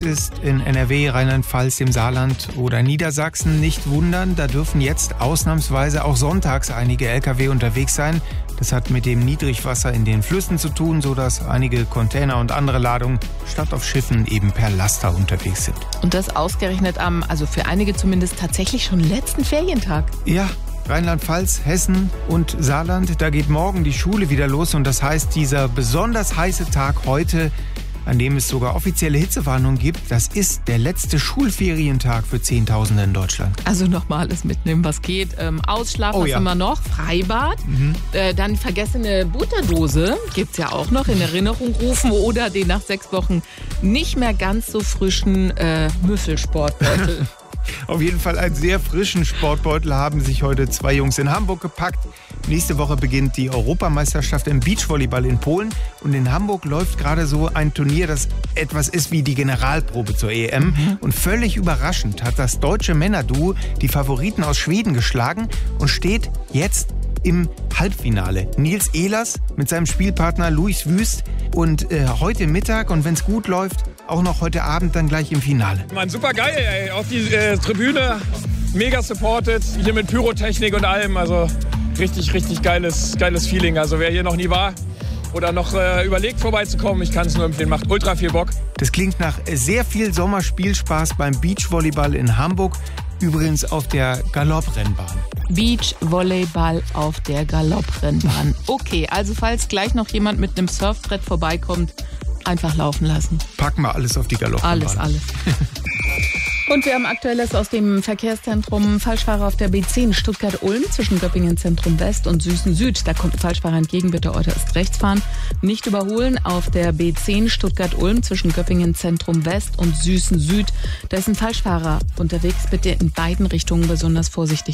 ist in NRW, Rheinland-Pfalz, dem Saarland oder Niedersachsen, nicht wundern. Da dürfen jetzt ausnahmsweise auch sonntags einige Lkw unterwegs sein. Das hat mit dem Niedrigwasser in den Flüssen zu tun, sodass einige Container und andere Ladungen statt auf Schiffen eben per Laster unterwegs sind. Und das ausgerechnet am, also für einige zumindest tatsächlich schon letzten Ferientag. Ja. Rheinland-Pfalz, Hessen und Saarland, da geht morgen die Schule wieder los und das heißt, dieser besonders heiße Tag heute, an dem es sogar offizielle Hitzewarnungen gibt, das ist der letzte Schulferientag für Zehntausende in Deutschland. Also nochmal alles mitnehmen, was geht. Ausschlafen, was haben wir noch? Freibad, dann vergessene Butterdose gibt's ja auch noch, in Erinnerung rufen oder den nach 6 Wochen nicht mehr ganz so frischen Müffelsportbeutel. Auf jeden Fall einen sehr frischen Sportbeutel haben sich heute 2 Jungs in Hamburg gepackt. Nächste Woche beginnt die Europameisterschaft im Beachvolleyball in Polen. Und in Hamburg läuft gerade so ein Turnier, das etwas ist wie die Generalprobe zur EM. Und völlig überraschend hat das deutsche Männerduo die Favoriten aus Schweden geschlagen und steht jetzt im Halbfinale. Nils Ehlers mit seinem Spielpartner Luis Wüst und heute Mittag und wenn es gut läuft, auch noch heute Abend dann gleich im Finale. Mann, super geil, ey. Auch die Tribüne, mega supported, hier mit Pyrotechnik und allem. Also richtig, richtig geiles Feeling. Also wer hier noch nie war oder noch überlegt vorbeizukommen, ich kann es nur empfehlen, macht ultra viel Bock. Das klingt nach sehr viel Sommerspielspaß beim Beachvolleyball in Hamburg, übrigens auf der Galopprennbahn. Beachvolleyball auf der Galopprennbahn. Okay, also falls gleich noch jemand mit einem Surfbrett vorbeikommt, einfach laufen lassen. Packen wir alles auf die Galopprennbahn. Alles. Und wir haben Aktuelles aus dem Verkehrszentrum. Falschfahrer auf der B10 Stuttgart-Ulm zwischen Göppingen Zentrum West und Süßen Süd. Da kommt ein Falschfahrer entgegen, bitte äußerst rechts fahren. Nicht überholen auf der B10 Stuttgart-Ulm zwischen Göppingen Zentrum West und Süßen Süd. Da ist ein Falschfahrer unterwegs, bitte in beiden Richtungen besonders vorsichtig